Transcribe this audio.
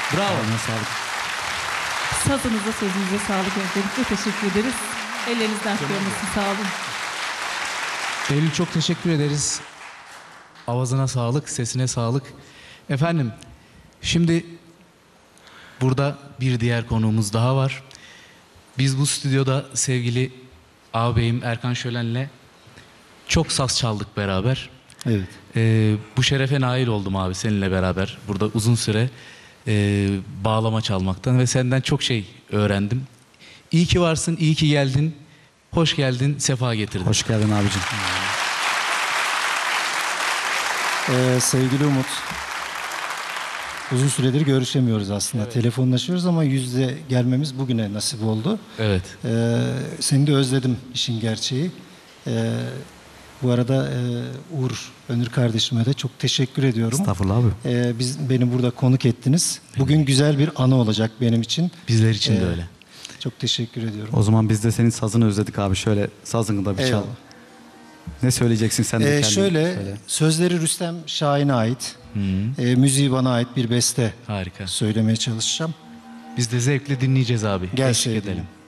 Bravo. Ayağına sağlık. Sazınıza, sözünüze sağlık öncelikle. Teşekkür ederiz. Ellerinizden kıyılmasın. Sağ olun. Eylül, çok teşekkür ederiz. Avazına sağlık, sesine sağlık. Efendim, şimdi burada bir diğer konuğumuz daha var. Biz bu stüdyoda sevgili ağabeyim Erkan Şölen'le çok saz çaldık beraber. Evet. Bu şerefe nail oldum abi seninle beraber. Burada uzun süre bağlama çalmaktan ve senden çok şey öğrendim. İyi ki varsın, iyi ki geldin. Hoş geldin, sefa getirdin. Hoş geldin abicim. Sevgili Umut, uzun süredir görüşemiyoruz aslında. Evet. Telefonlaşıyoruz ama yüzde gelmemiz bugüne nasip oldu. Evet. Seni de özledim işin gerçeği. Bu arada Uğur Önür kardeşime de çok teşekkür ediyorum. Estağfurullah abi. Beni burada konuk ettiniz. Bugün güzel bir anı olacak benim için. Bizler için de öyle. Çok teşekkür ediyorum. O zaman biz de senin sazını özledik abi. Şöyle sazını da bir çal. Eyvallah. Ne söyleyeceksin sen de kendin Şöyle, söyle. sözleri Rüstem Şahin'e ait. Müziği bana ait bir beste Harika. söylemeye çalışacağım. Biz de zevkle dinleyeceğiz abi. Gel Eşlik sevgilim. edelim.